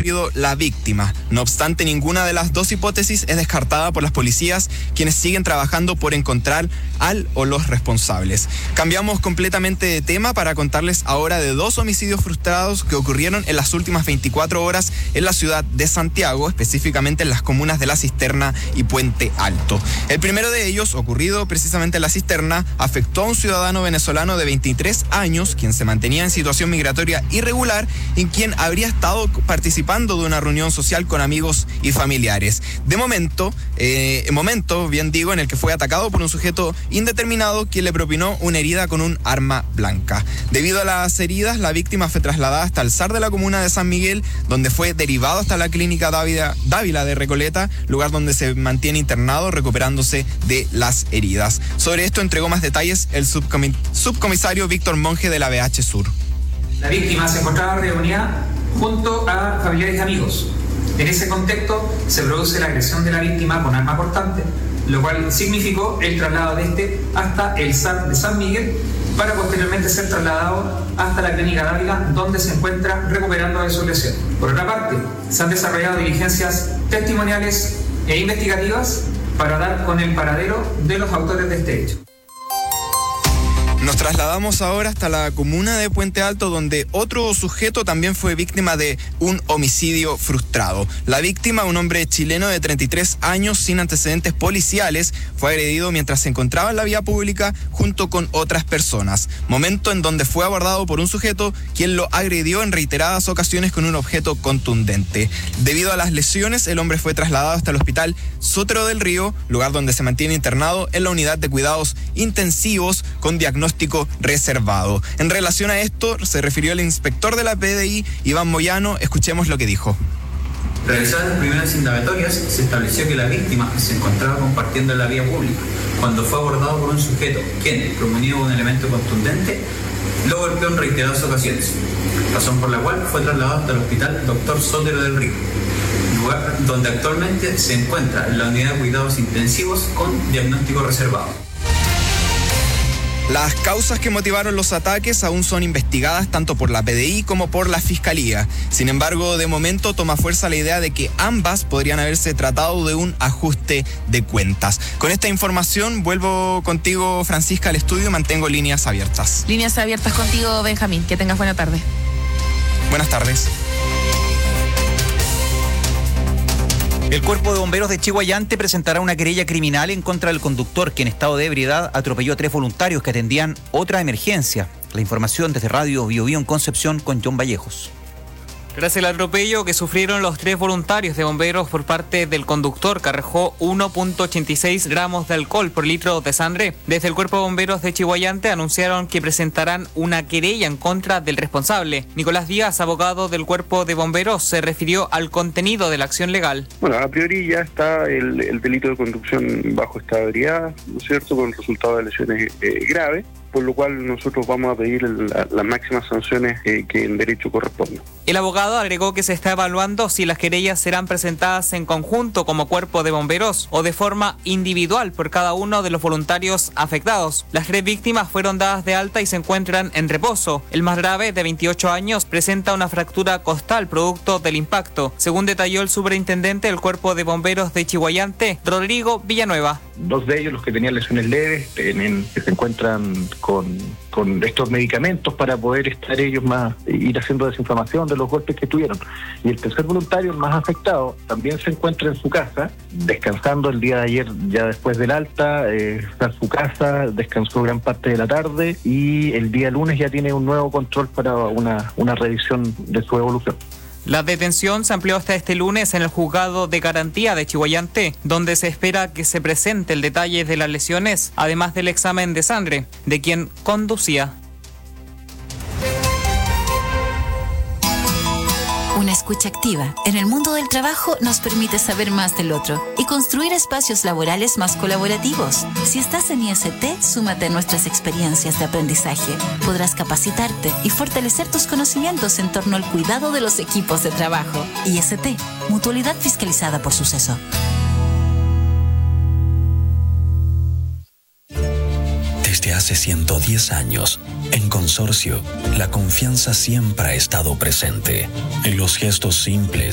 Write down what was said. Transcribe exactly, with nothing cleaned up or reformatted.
ocurrido la víctima. No obstante, ninguna de las dos hipótesis es descartada por las policías, quienes siguen trabajando por encontrar al o los responsables. Cambiamos completamente de tema para contarles ahora de dos homicidios frustrados que ocurrieron en las últimas veinticuatro horas en la ciudad de Santiago, específicamente en las comunas de La Cisterna y Puente Alto. El primero de ellos, ocurrido precisamente en La Cisterna, afectó a un ciudadano venezolano de veintitrés años, quien se mantenía en situación migratoria irregular y quien habría estado participando de una reunión social con amigos y familiares. De momento, eh, momento, bien digo, en el que fue atacado por un sujeto indeterminado, quien le propinó una herida con un arma blanca. Debido a las heridas, la víctima fue trasladada hasta el S A R de la comuna de San Miguel, donde fue derivado hasta la clínica Dávila, Dávila de Recoleta, lugar donde se mantiene internado recuperándose de las heridas. Sobre esto entregó más detalles el subcomi- subcomisario Víctor Monge de la B H Sur. La víctima se encontraba reunida junto a familiares y amigos. En ese contexto se produce la agresión de la víctima con arma cortante, lo cual significó el traslado de este hasta el S A R de San Miguel para posteriormente ser trasladado hasta la clínica Dávila, donde se encuentra recuperando de su lesión. Por otra parte, se han desarrollado diligencias testimoniales e investigativas para dar con el paradero de los autores de este hecho. Nos trasladamos ahora hasta la comuna de Puente Alto, donde otro sujeto también fue víctima de un homicidio frustrado. La víctima, un hombre chileno de treinta y tres años sin antecedentes policiales, fue agredido mientras se encontraba en la vía pública junto con otras personas. Momento en donde fue abordado por un sujeto quien lo agredió en reiteradas ocasiones con un objeto contundente. Debido a las lesiones, el hombre fue trasladado hasta el hospital Sotero del Río, lugar donde se mantiene internado en la unidad de cuidados intensivos con diagnóstico reservado. En relación a esto, se refirió el inspector de la P D I, Iván Moyano. Escuchemos lo que dijo. Realizadas las primeras indagatorias, se estableció que la víctima se encontraba compartiendo en la vía pública cuando fue abordado por un sujeto quien, promunido de un elemento contundente, lo golpeó en reiteradas ocasiones, razón por la cual fue trasladado hasta el hospital Doctor Sotero del Río, lugar donde actualmente se encuentra en la unidad de cuidados intensivos con diagnóstico reservado. Las causas que motivaron los ataques aún son investigadas tanto por la P D I como por la Fiscalía. Sin embargo, de momento toma fuerza la idea de que ambas podrían haberse tratado de un ajuste de cuentas. Con esta información vuelvo contigo, Francisca, al estudio y mantengo líneas abiertas. Líneas abiertas contigo, Benjamín. Que tengas buena tarde. Buenas tardes. El Cuerpo de Bomberos de Chiguayante presentará una querella criminal en contra del conductor que en estado de ebriedad atropelló a tres voluntarios que atendían otra emergencia. La información desde Radio Bio Bio en Concepción con John Vallejos. Tras el atropello que sufrieron los tres voluntarios de bomberos por parte del conductor que arrojó uno punto ochenta y seis gramos de alcohol por litro de sangre, desde el Cuerpo de Bomberos de Chiguayante anunciaron que presentarán una querella en contra del responsable. Nicolás Díaz, abogado del Cuerpo de Bomberos, se refirió al contenido de la acción legal. Bueno, a priori ya está el, el delito de conducción bajo estado de ebriedad, ¿no es cierto?, con resultado de lesiones eh, graves, por lo cual nosotros vamos a pedir la, las máximas sanciones eh, que en derecho correspondan. El abogado agregó que se está evaluando si las querellas serán presentadas en conjunto como Cuerpo de Bomberos o de forma individual por cada uno de los voluntarios afectados. Las tres víctimas fueron dadas de alta y se encuentran en reposo. El más grave, de veintiocho años, presenta una fractura costal producto del impacto, según detalló el superintendente del Cuerpo de Bomberos de Chiguayante, Rodrigo Villanueva. Dos de ellos, los que tenían lesiones leves, tienen, que se encuentran con, con estos medicamentos para poder estar ellos más, ir haciendo desinflamación de los golpes que tuvieron. Y el tercer voluntario, el más afectado, también se encuentra en su casa, descansando el día de ayer, ya después del alta, eh, está en su casa, descansó gran parte de la tarde y el día lunes ya tiene un nuevo control para una, una revisión de su evolución. La detención se amplió hasta este lunes en el juzgado de garantía de Chiguayante, donde se espera que se presente el detalle de las lesiones, además del examen de sangre de quien conducía. Una escucha activa en el mundo del trabajo nos permite saber más del otro y construir espacios laborales más colaborativos. Si estás en I S T, súmate a nuestras experiencias de aprendizaje. Podrás capacitarte y fortalecer tus conocimientos en torno al cuidado de los equipos de trabajo. I S T, mutualidad fiscalizada por Suceso. Desde hace ciento diez años, en Consorcio, la confianza siempre ha estado presente en los gestos simples